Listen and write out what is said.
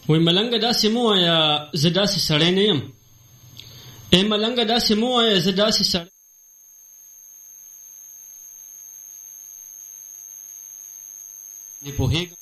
وای ملنګه داسې مو وایه زه داسې سړی نه یم. ای ملنګه داسې مو وایه زه داسې سړی نه پوهېږم.